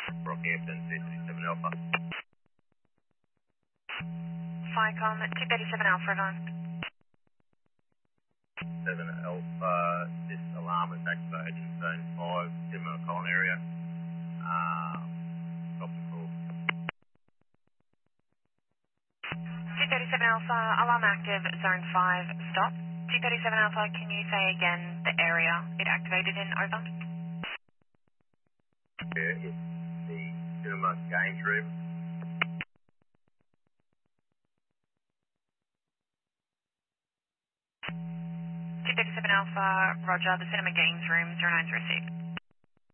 Rockhampton, 237 Alpha. FICOM 237 Alpha, on. 7 Alpha, this alarm is activated in zone 5, similar Colin area. Stop the call. 237 Alpha, alarm active, zone 5, stop. 237 Alpha, can you say again the area it activated in, over? Yeah, it's the cinema games room. 237 Alpha, roger, the cinema games room, 09's received.